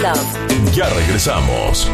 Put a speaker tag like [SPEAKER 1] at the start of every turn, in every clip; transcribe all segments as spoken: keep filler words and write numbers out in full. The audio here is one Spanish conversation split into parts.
[SPEAKER 1] Love.
[SPEAKER 2] Ya regresamos.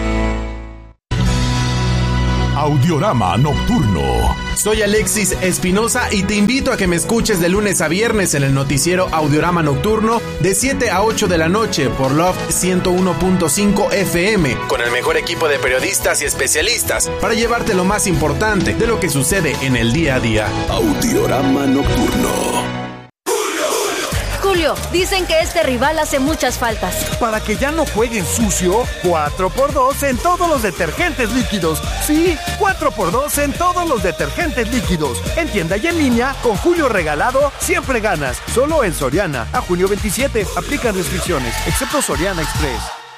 [SPEAKER 2] Audiorama Nocturno.
[SPEAKER 3] Soy Alexis Espinosa y te invito a que me escuches de lunes a viernes en el noticiero Audiorama Nocturno de siete a ocho de la noche por Love ciento uno punto cinco F M, con el mejor equipo de periodistas y especialistas para llevarte lo más importante de lo que sucede en el día a día.
[SPEAKER 2] Audiorama Nocturno.
[SPEAKER 1] Julio, dicen que este rival hace muchas faltas.
[SPEAKER 4] Para que ya no jueguen sucio, cuatro por dos en todos los detergentes líquidos. Sí, cuatro por dos en todos los detergentes líquidos. En tienda y en línea, con Julio regalado, siempre ganas. Solo en Soriana. A junio veintisiete, aplican restricciones, excepto Soriana Express.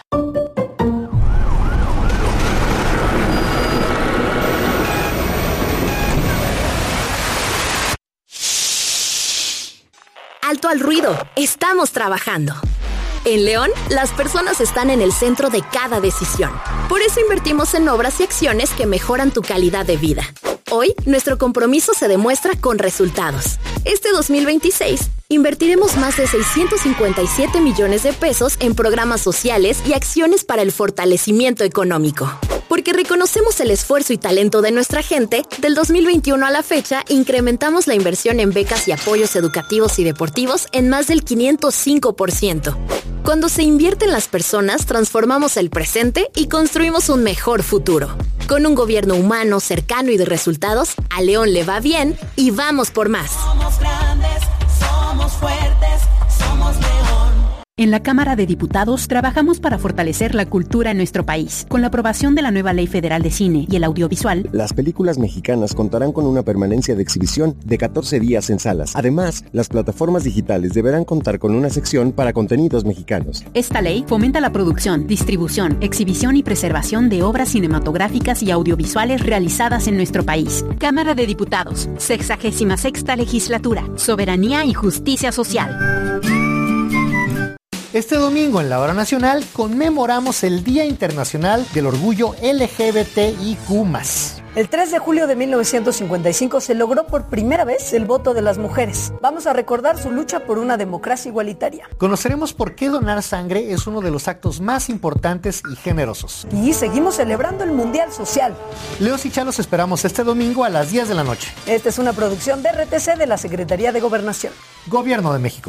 [SPEAKER 1] Alto al ruido, estamos trabajando. En León, las personas están en el centro de cada decisión. Por eso invertimos en obras y acciones que mejoran tu calidad de vida. Hoy, nuestro compromiso se demuestra con resultados. Este dos mil veintiséis, invertiremos más de seiscientos cincuenta y siete millones de pesos en programas sociales y acciones para el fortalecimiento económico. Porque reconocemos el esfuerzo y talento de nuestra gente, del dos mil veintiuno a la fecha, incrementamos la inversión en becas y apoyos educativos y deportivos en más del quinientos cinco por ciento. Cuando se invierte en las personas, transformamos el presente y construimos un mejor futuro. Con un gobierno humano, cercano y de resultados, a León le va bien y vamos por más.
[SPEAKER 5] Somos grandes, somos fuertes, somos León.
[SPEAKER 6] En la Cámara de Diputados trabajamos para fortalecer la cultura en nuestro país. Con la aprobación de la nueva Ley Federal de Cine y el Audiovisual,
[SPEAKER 7] las películas mexicanas contarán con una permanencia de exhibición de catorce días en salas. Además, las plataformas digitales deberán contar con una sección para contenidos mexicanos.
[SPEAKER 6] Esta ley fomenta la producción, distribución, exhibición y preservación de obras cinematográficas y audiovisuales realizadas en nuestro país. Cámara de Diputados, sexagésima sexta Legislatura, Soberanía y Justicia Social.
[SPEAKER 8] Este domingo en la Hora Nacional conmemoramos el Día Internacional del Orgullo L G B T I Q más.
[SPEAKER 9] El tres de julio de mil novecientos cincuenta y cinco se logró por primera vez el voto de las mujeres. Vamos a recordar su lucha por una democracia igualitaria.
[SPEAKER 8] Conoceremos por qué donar sangre es uno de los actos más importantes y generosos.
[SPEAKER 9] Y seguimos celebrando el Mundial Social.
[SPEAKER 8] Leos y Chalos esperamos este domingo a las diez de la noche.
[SPEAKER 9] Esta es una producción de R T C de la Secretaría de Gobernación.
[SPEAKER 8] Gobierno de México.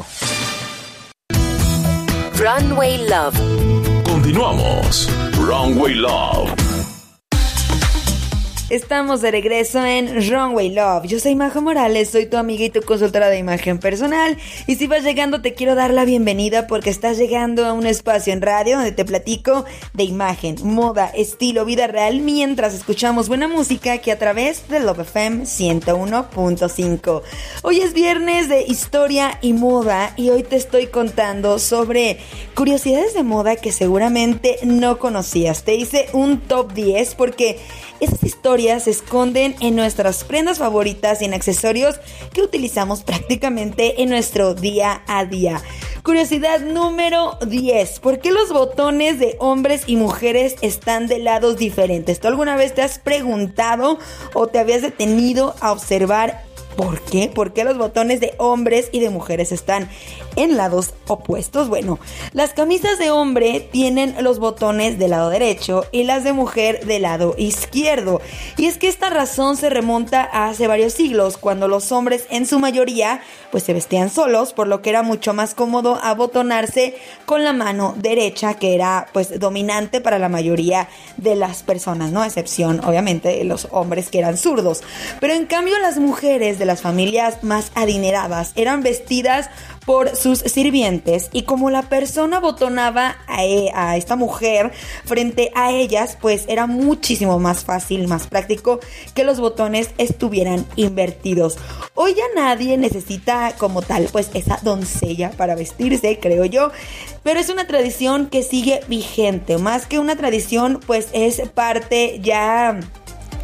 [SPEAKER 1] Runway Love.
[SPEAKER 2] Continuamos. Runway Love.
[SPEAKER 10] Estamos de regreso en Runway Love. Yo soy Majo Morales, soy tu amiga y tu consultora de imagen personal. Y si vas llegando, te quiero dar la bienvenida porque estás llegando a un espacio en radio donde te platico de imagen, moda, estilo, vida real, mientras escuchamos buena música aquí a través de Love F M ciento uno punto cinco. Hoy es viernes de historia y moda y hoy te estoy contando sobre curiosidades de moda que seguramente no conocías. Te hice un top diez porque esas historias se esconden en nuestras prendas favoritas y en accesorios que utilizamos prácticamente en nuestro día a día. Curiosidad número diez. ¿Por qué los botones de hombres y mujeres están de lados diferentes? ¿Tú alguna vez te has preguntado o te habías detenido a observar por qué? ¿Por qué los botones de hombres y de mujeres están en lados opuestos? Bueno, las camisas de hombre tienen los botones del lado derecho y las de mujer del lado izquierdo. Y es que esta razón se remonta a hace varios siglos, cuando los hombres en su mayoría pues se vestían solos, por lo que era mucho más cómodo abotonarse con la mano derecha, que era pues dominante para la mayoría de las personas, ¿no? A excepción, obviamente, de los hombres que eran zurdos. Pero en cambio las mujeres de las familias más adineradas eran vestidas por sus sirvientes, y como la persona botonaba a, e- a esta mujer frente a ellas, pues era muchísimo más fácil, más práctico que los botones estuvieran invertidos. Hoy ya nadie necesita como tal pues esa doncella para vestirse, creo yo, pero es una tradición que sigue vigente. Más que una tradición, pues es parte ya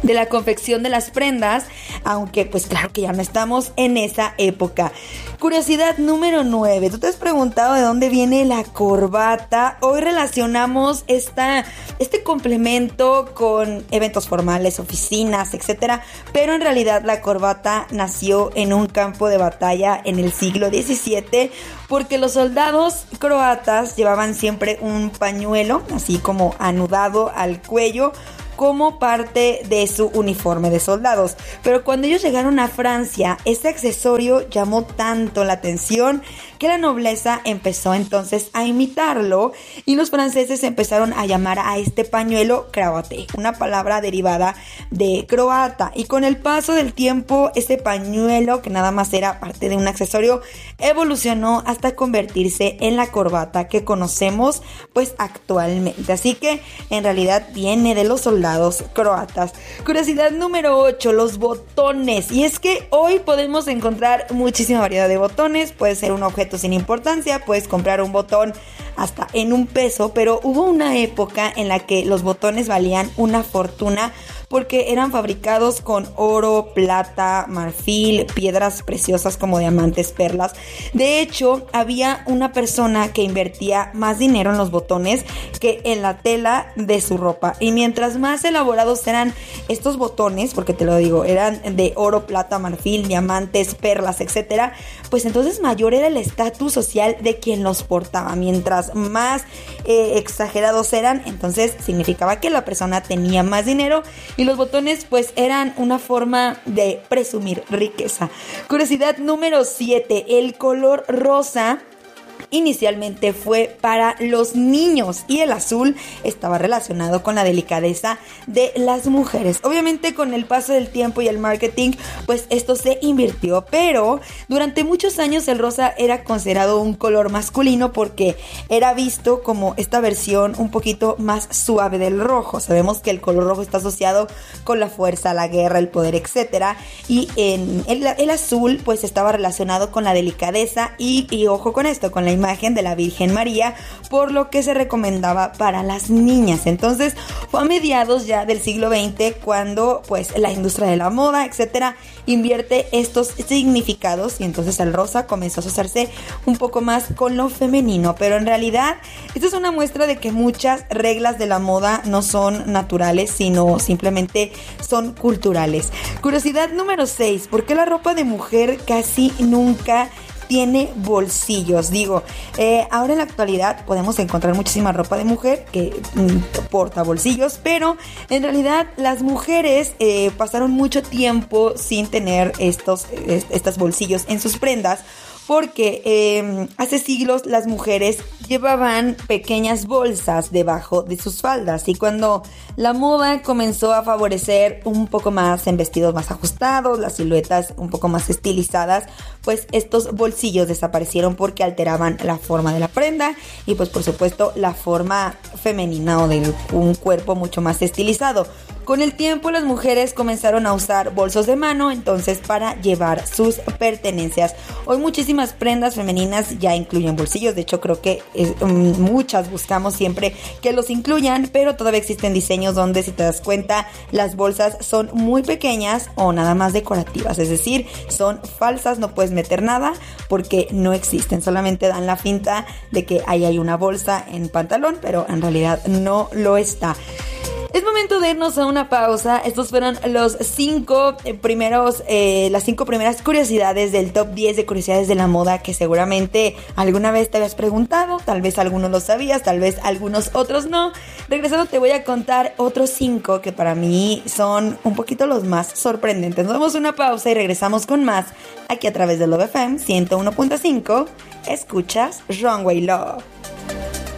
[SPEAKER 10] de la confección de las prendas, aunque pues claro que ya no estamos en esa época. Curiosidad número nueve. ¿Tú te has preguntado de dónde viene la corbata? Hoy relacionamos esta, este complemento con eventos formales, oficinas, etcétera, pero en realidad la corbata nació en un campo de batalla en el siglo diecisiete, porque los soldados croatas llevaban siempre un pañuelo, así como anudado al cuello, como parte de su uniforme de soldados. Pero cuando ellos llegaron a Francia, este accesorio llamó tanto la atención que la nobleza empezó entonces a imitarlo y los franceses empezaron a llamar a este pañuelo cravaté, una palabra derivada de croata. Y con el paso del tiempo, este pañuelo, que nada más era parte de un accesorio, evolucionó hasta convertirse en la corbata que conocemos pues actualmente. Así que en realidad viene de los soldados croatas. Curiosidad número ocho, los botones. Y es que hoy podemos encontrar muchísima variedad de botones. Puede ser un objeto sin importancia, puedes comprar un botón hasta en un peso, pero hubo una época en la que los botones valían una fortuna porque eran fabricados con oro, plata, marfil, piedras preciosas como diamantes, perlas. De hecho, había una persona que invertía más dinero en los botones que en la tela de su ropa. Y mientras más elaborados eran estos botones, porque te lo digo, eran de oro, plata, marfil, diamantes, perlas, etcétera, pues entonces mayor era el estatus social de quien los portaba. Mientras más eh, exagerados eran, entonces significaba que la persona tenía más dinero. Y los botones pues eran una forma de presumir riqueza. Curiosidad número siete. El color rosa inicialmente fue para los niños y el azul estaba relacionado con la delicadeza de las mujeres. Obviamente con el paso del tiempo y el marketing pues esto se invirtió, pero durante muchos años el rosa era considerado un color masculino porque era visto como esta versión un poquito más suave del rojo. Sabemos que el color rojo está asociado con la fuerza, la guerra, el poder, etcétera, y en el, el azul pues estaba relacionado con la delicadeza y, y ojo con esto, con la imagen de la Virgen María, por lo que se recomendaba para las niñas. Entonces fue a mediados ya del siglo veinte cuando pues la industria de la moda, etcétera, invierte estos significados y entonces el rosa comenzó a asociarse un poco más con lo femenino, pero en realidad esto es una muestra de que muchas reglas de la moda no son naturales, sino simplemente son culturales. Curiosidad número seis, ¿por qué la ropa de mujer casi nunca tiene bolsillos? Digo, eh, ahora en la actualidad podemos encontrar muchísima ropa de mujer que mm, porta bolsillos, pero en realidad las mujeres eh, pasaron mucho tiempo sin tener estos, est- estos bolsillos en sus prendas, porque eh, hace siglos las mujeres llevaban pequeñas bolsas debajo de sus faldas y cuando la moda comenzó a favorecer un poco más en vestidos más ajustados, las siluetas un poco más estilizadas, pues estos bolsillos desaparecieron porque alteraban la forma de la prenda y pues por supuesto la forma femenina o de un cuerpo mucho más estilizado. Con el tiempo las mujeres comenzaron a usar bolsos de mano entonces para llevar sus pertenencias. Hoy muchísimas prendas femeninas ya incluyen bolsillos, de hecho creo que es, um, muchas buscamos siempre que los incluyan, pero todavía existen diseños donde si te das cuenta las bolsas son muy pequeñas o nada más decorativas, es decir, son falsas, no puedes meter nada porque no existen, solamente dan la finta de que ahí hay una bolsa en pantalón, pero en realidad no lo está. Es momento de irnos a una pausa. Estos fueron los cinco primeros, eh, las cinco primeras curiosidades del top diez de curiosidades de la moda que seguramente alguna vez te habías preguntado, tal vez algunos lo sabías, tal vez algunos otros no. Regresando te voy a contar otros cinco que para mí son un poquito los más sorprendentes. Nos damos una pausa y regresamos con más aquí a través de Love F M ciento uno punto cinco. Escuchas Runway Love.